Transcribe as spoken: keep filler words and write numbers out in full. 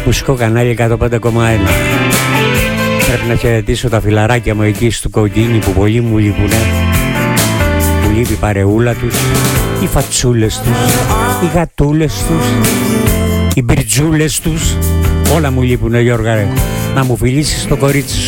Μουσικό κανάλι εκατόν πέντε κόμμα ένα. Πρέπει να χαιρετήσω τα φιλαράκια μου εκεί στο Κοντίνι που πολύ μου λείπουνε. Μου λείπει η παρεούλα τους, οι φατσούλες τους, οι γατούλες τους, οι μπριτζούλες τους. Όλα μου λείπουνε, Γιώργα, ρε. Να μου φιλήσεις το κορίτσι σου.